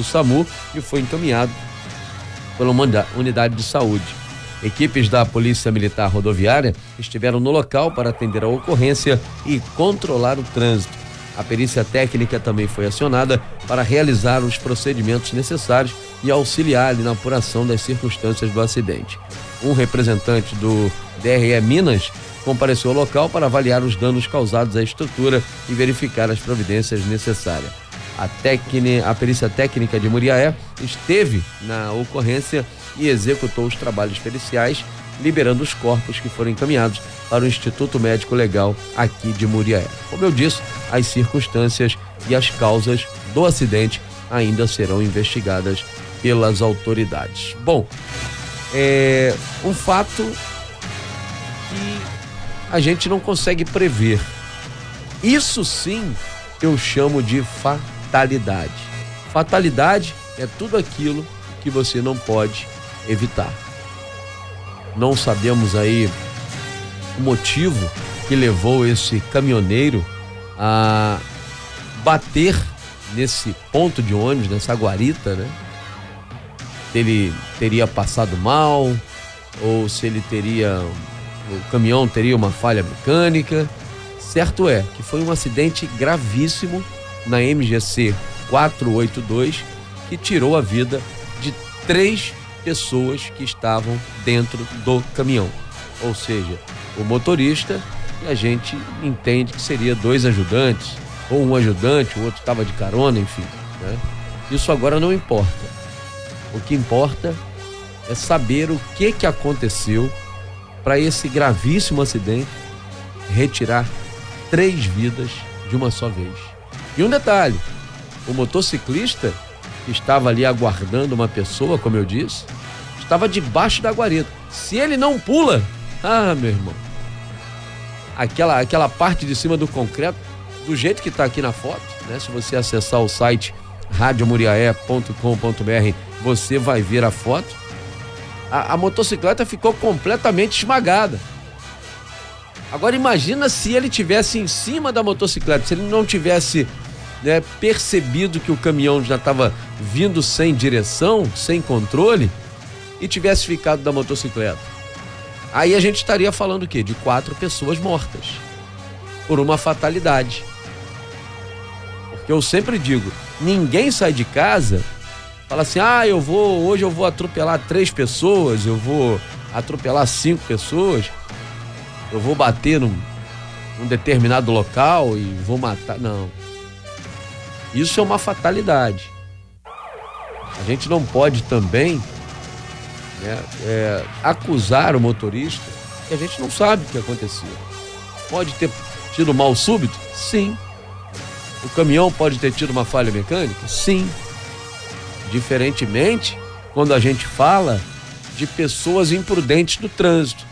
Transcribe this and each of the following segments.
SAMU e foi encaminhado pela unidade de saúde. Equipes da Polícia Militar Rodoviária estiveram no local para atender a ocorrência e controlar o trânsito. A perícia técnica também foi acionada para realizar os procedimentos necessários e auxiliar ali na apuração das circunstâncias do acidente. Um representante do DRE Minas compareceu ao local para avaliar os danos causados à estrutura e verificar as providências necessárias. A perícia técnica de Muriaé esteve na ocorrência e executou os trabalhos periciais, liberando os corpos que foram encaminhados para o Instituto Médico Legal aqui de Muriaé. Como eu disse, as circunstâncias e as causas do acidente ainda serão investigadas pelas autoridades. Bom, um fato que a gente não consegue prever. Isso sim eu chamo de fatalidade. Fatalidade é tudo aquilo que você não pode evitar. Não sabemos aí o motivo que levou esse caminhoneiro a bater nesse ponto de ônibus, nessa guarita, né? Ele teria passado mal, ou se o caminhão teria uma falha mecânica. Certo é que foi um acidente gravíssimo na MGC 482 que tirou a vida de 3 pessoas que estavam dentro do caminhão. Ou seja, o motorista, e a gente entende que seria 2 ajudantes, ou um ajudante, o outro estava de carona, enfim, né? Isso agora não importa. O que importa é saber o que aconteceu para esse gravíssimo acidente retirar 3 vidas de uma só vez. E um detalhe, o motociclista que estava ali aguardando uma pessoa, como eu disse, estava debaixo da guarita. Se ele não pula, meu irmão, aquela parte de cima do concreto, do jeito que está aqui na foto, né? Se você acessar o site radiomuriaé.com.br, você vai ver a foto. A motocicleta ficou completamente esmagada. Agora imagina se ele tivesse em cima da motocicleta, se ele não tivesse, né, percebido que o caminhão já estava vindo sem direção, sem controle, e tivesse ficado da motocicleta. Aí a gente estaria falando o quê? De 4 pessoas mortas por uma fatalidade. Porque eu sempre digo, ninguém sai de casa, fala assim, hoje eu vou atropelar 3 pessoas, eu vou atropelar 5 pessoas, eu vou bater num determinado local e vou matar. Não. Isso é uma fatalidade. A gente não pode também, né, acusar o motorista, que a gente não sabe o que aconteceu. Pode ter tido mal súbito? Sim. O caminhão pode ter tido uma falha mecânica? Sim. Diferentemente, quando a gente fala de pessoas imprudentes no trânsito,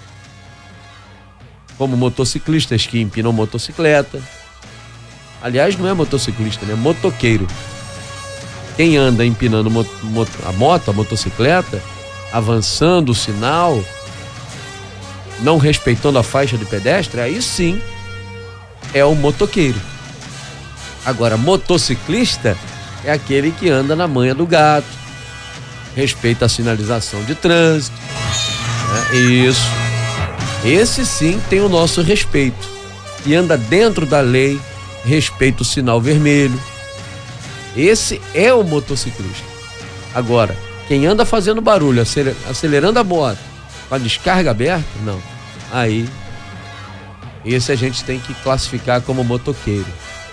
como motociclistas que empinam motocicleta. Aliás, não é motociclista, né? Motoqueiro. Quem anda empinando a motocicleta, avançando o sinal, não respeitando a faixa de pedestre, aí sim é o motoqueiro. Agora, motociclista é aquele que anda na manha do gato, respeita a sinalização de trânsito, né? Isso. Esse sim tem o nosso respeito e anda dentro da lei, respeita o sinal vermelho. Esse é o motociclista. Agora, quem anda fazendo barulho, acelerando a moto com a descarga aberta, não. Aí, esse a gente tem que classificar como motoqueiro.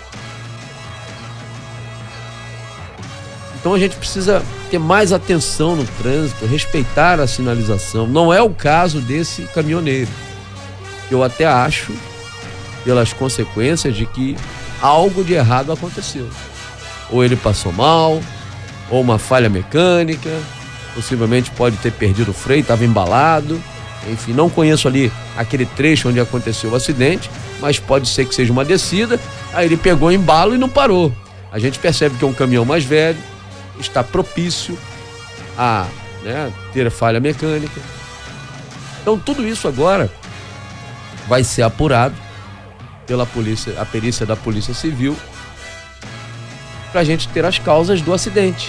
Então a gente precisa ter mais atenção no trânsito, respeitar a sinalização. Não é o caso desse caminhoneiro, que eu até acho, pelas consequências, de que algo de errado aconteceu. Ou ele passou mal, ou uma falha mecânica, possivelmente pode ter perdido o freio, estava embalado. Enfim, não conheço ali aquele trecho onde aconteceu o acidente, mas pode ser que seja uma descida, aí ele pegou embalo e não parou. A gente percebe que é um caminhão mais velho, está propício a, né, ter falha mecânica. Então tudo isso agora vai ser apurado pela polícia, a perícia da Polícia Civil, para a gente ter as causas do acidente.